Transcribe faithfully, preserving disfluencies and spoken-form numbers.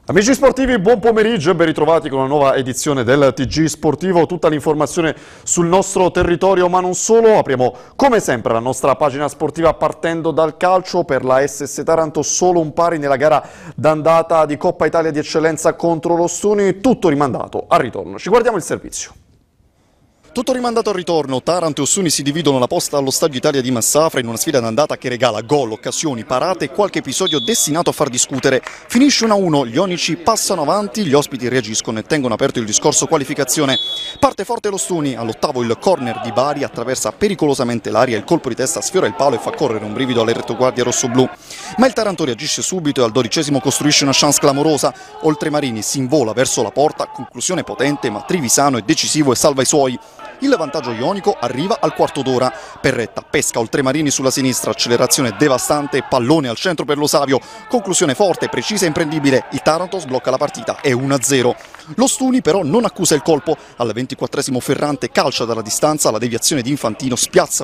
Amici sportivi, buon pomeriggio e ben ritrovati con una nuova edizione del T G Sportivo. Tutta l'informazione sul nostro territorio, ma non solo. Apriamo come sempre la nostra pagina sportiva partendo dal calcio. Per la S S Taranto solo un pari nella gara d'andata di Coppa Italia di Eccellenza contro l'Ostuni, tutto rimandato al ritorno. Ci guardiamo il servizio. Tutto rimandato al ritorno, Taranto e Ostuni si dividono la posta allo Stadio Italia di Massafra in una sfida d'andata che regala gol, occasioni, parate e qualche episodio destinato a far discutere. Finisce uno a uno, gli onici passano avanti, gli ospiti reagiscono e tengono aperto il discorso qualificazione. Parte forte l'Ostuni, all'ottavo il corner di Bari, attraversa pericolosamente l'aria, il colpo di testa sfiora il palo e fa correre un brivido alle retroguardie rossoblù. Ma il Taranto reagisce subito e al dodicesimo costruisce una chance clamorosa. Oltremarini si invola verso la porta, conclusione potente, ma Trivisano è decisivo e salva i suoi. Il vantaggio ionico arriva al quarto d'ora. Perretta pesca Oltremarini sulla sinistra, accelerazione devastante, pallone al centro per lo Savio, conclusione forte, precisa e imprendibile. Il Taranto sblocca la partita, è uno a zero. L'Ostuni però non accusa il colpo, al ventiquattresimo Ferrante calcia dalla distanza, la deviazione di Infantino spiazza